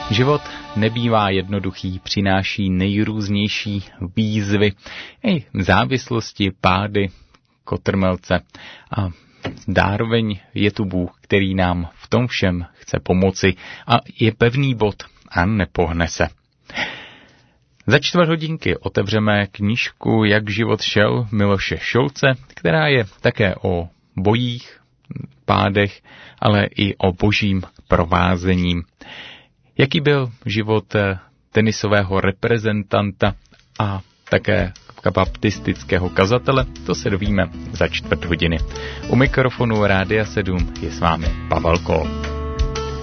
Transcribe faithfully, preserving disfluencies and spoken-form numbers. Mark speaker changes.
Speaker 1: Život nebývá jednoduchý, přináší nejrůznější výzvy, i závislosti, pády, kotrmelce a zároveň je tu Bůh, který nám v tom všem chce pomoci a je pevný bod a nepohne se. Za čtvrt hodinky otevřeme knížku Jak život šel Miloše Šolce, která je také o bojích, pádech, ale i o božím provázením. Jaký byl život tenisového reprezentanta a také baptistického kazatele, to se dovíme za čtvrt hodiny. U mikrofonu Rádia sedm je s vámi Pavel Kol.